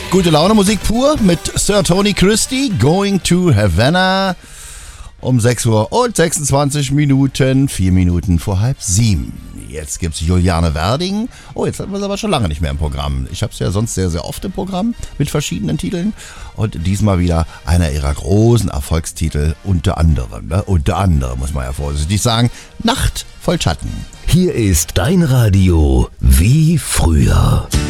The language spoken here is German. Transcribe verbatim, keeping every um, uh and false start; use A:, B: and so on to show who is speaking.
A: Gute Laune Musik pur mit Sir Tony Christie, Going to Havana. Um sechs Uhr und sechsundzwanzig Minuten, vier Minuten vor halb sieben. Jetzt gibt's Juliane Werding. Oh, jetzt hatten wir sie aber schon lange nicht mehr im Programm. Ich habe sie ja sonst sehr, sehr oft im Programm mit verschiedenen Titeln. Und diesmal wieder einer ihrer großen Erfolgstitel, unter anderem. Ne? Unter anderem, muss man ja vorsichtig sagen, Nacht voll Schatten.
B: Hier ist dein Radio wie früher.